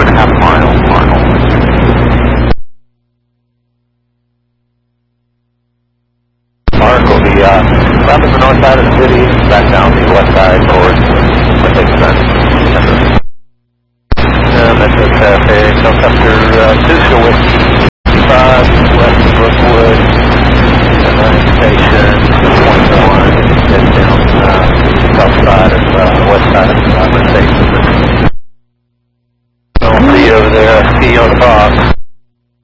1.5 miles, Arnold. Mark will be south of the north side of the city, back down the west side towards what they can Metro traffic, helicopter 2 Whiskey 5, west of Brookwood.